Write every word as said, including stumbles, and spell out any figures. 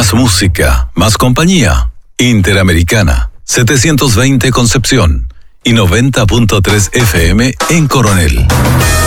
Más música, más compañía. Interamericana, setecientos veinte Concepción y noventa punto tres F M en Coronel.